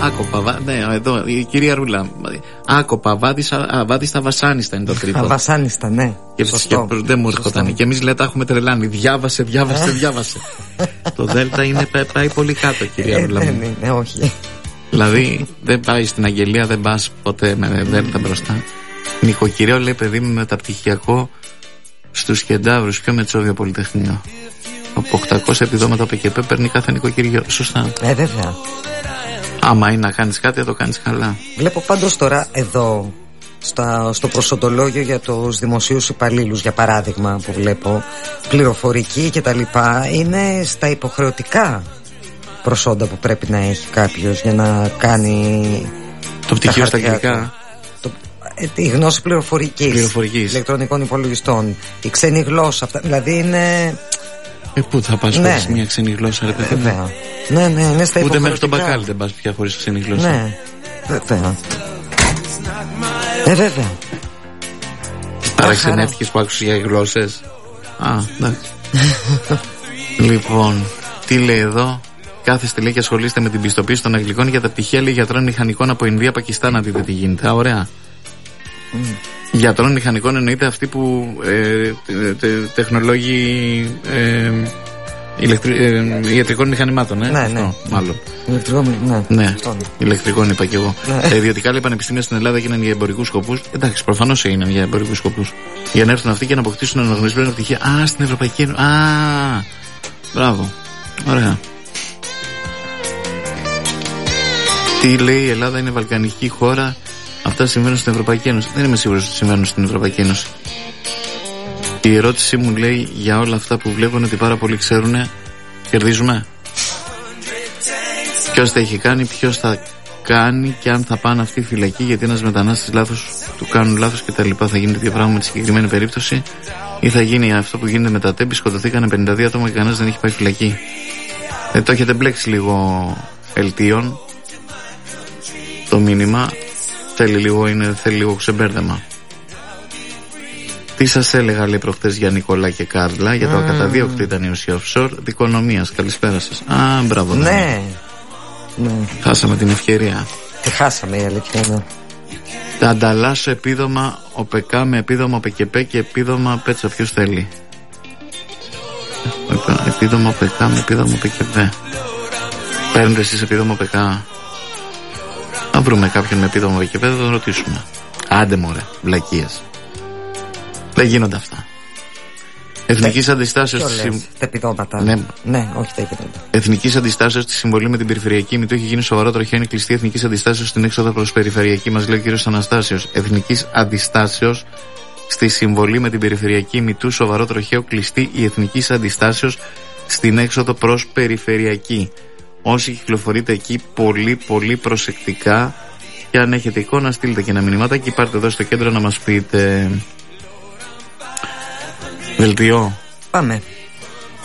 Άκοπα, ναι, εδώ η κυρία Ρούλα. Άκοπα, Αβάδιστα, Βασάνιστα είναι το τρίτο. Αβασάνιστα, ναι. Και δεν μου έρχονταν. Και εμείς λέτε τα έχουμε τρελάνει. Διάβασε. Το Δέλτα είναι, πάει πολύ κάτω, κυρία Ρούλα. Ναι, όχι. Δηλαδή δεν πάει στην Αγγελία, δεν πας ποτέ με Δέλτα μπροστά. Νοικοκυριό λέει παιδί μου μεταπτυχιακό στους Κεντάβρους, πιο Μετσόβιο Πολυτεχνείο. Από 800 επιδόματα ΠΚΠ παίρνει κάθε νοικοκυριό. Σωστά. Βέβαια. Άμα είναι να κάνεις κάτι, θα το κάνεις καλά. Βλέπω πάντως τώρα εδώ στο προσοντολόγιο για τους δημοσίους υπαλλήλους, για παράδειγμα, που βλέπω, πληροφορική και τα λοιπά, είναι στα υποχρεωτικά προσόντα που πρέπει να έχει κάποιος για να κάνει το πτυχίο στα αγγλικά. Η γνώση πληροφορικής, ηλεκτρονικών υπολογιστών, η ξένη γλώσσα, αυτά, δηλαδή είναι... Πού θα πας χωρίς μια ξένη γλώσσα, ρε παιδί? Ναι, είναι στα υποχρεωτικά. Ούτε μέχρι τον μπακάλι δεν πας πια χωρίς ξένη γλώσσα. Ναι, βέβαια. Βέβαια. Παραξενεύτηκες που άκουσες για γλώσσες? Εντάξει. Λοιπόν, τι λέει εδώ? Κάθεστε λέει και ασχολείστε με την πιστοποίηση των Αγγλικών για τα πτυχία λέει γιατρών μηχανικών από Ινδία, Πακιστάν. Να δείτε τι γίνεται. Ωραία. Γιατρών μηχανικών εννοείται αυτοί που τεχνολόγοι ιατρικών μηχανημάτων, ναι. Μάλλον. Ναι, ηλεκτρικών είπα και εγώ. Τα ιδιωτικά λέει πανεπιστήμια στην Ελλάδα έγιναν για εμπορικούς σκοπούς. Εντάξει, προφανώς έγιναν για εμπορικούς σκοπούς. Για να έρθουν αυτοί και να αποκτήσουν αναγνωρισμένα πτυχία. Στην Ευρωπαϊκή Ένωση. Μπράβο. Ωραία. Τι λέει, η Ελλάδα είναι βαλκανική χώρα. Αυτά συμβαίνουν στην Ευρωπαϊκή Ένωση. Δεν είμαι σίγουρος ότι συμβαίνουν στην Ευρωπαϊκή Ένωση. Η ερώτησή μου λέει για όλα αυτά που βλέπουν ότι πάρα πολλοί ξέρουν, κερδίζουμε. Ποιος τα έχει κάνει, ποιος θα κάνει και αν θα πάνε αυτή η φυλακή γιατί ένας μετανάστης του κάνουν λάθος και τα λοιπά. Θα γίνει τέτοιο πράγμα με τη συγκεκριμένη περίπτωση ή θα γίνει αυτό που γίνεται με τα Τέμπη? Σκοτωθήκανε 52 άτομα και κανένας δεν έχει πάει φυλακή. Το έχετε μπλέξει λίγο ελτίον το μήνυμα. Θέλει λίγο ξεμπέρδεμα. Τι σας έλεγα λέει προχτές για Νικόλα και Κάρλα, για το ακαταδίωκτο ήταν η ουσία offshore δικονομίας. Καλησπέρα σας. Μπράβο. Ναι. Χάσαμε την ευκαιρία. Τη χάσαμε, η αλήθεια είναι. Ανταλλάσσω επίδομα ΟΠΚ με επίδομα ΠΚΠ και επίδομα Πέτσα. Ποιος θέλει? Επίδομα ΟΠΚ με επίδομα ΠΚΠ. Παίρνετε εσείς επίδομα ΟΠΚ? Να βρούμε κάποιον με επίδομα ΠΚΠ, θα τον ρωτήσουμε. Άντε μωρέ, βλακίες. Δεν γίνονται αυτά. Εθνικής αντιστάσεως. Τα επιδόματα. Ναι, όχι τα επιδόματα. Εθνικής αντιστάσεως στη συμβολή με την περιφερειακή μητού έχει γίνει σοβαρό τροχαίο. Είναι κλειστή εθνικής αντιστάσεως στην έξοδο προς περιφερειακή, μας λέει ο κύριος Αναστάσιος. Εθνικής αντιστάσεως στη συμβολή με την περιφερειακή μητού, σοβαρό τροχαίο, κλειστή η εθνικής αντιστάσεως στην έξοδο προς περιφερειακή. Όσοι κυκλοφορείτε εκεί, πολύ πολύ προσεκτικά. Και αν έχετε εικόνα, στείλτε και ένα μηνυματάκι. Πάρτε εδώ στο κέντρο να μας πείτε. Βελτιώ. Πάμε.